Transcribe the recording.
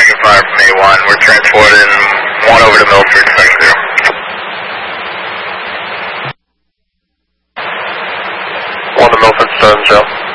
taking fire from A1. We're transporting 1 over to Milford, 2-0. 1 to Milford, Stone Joe.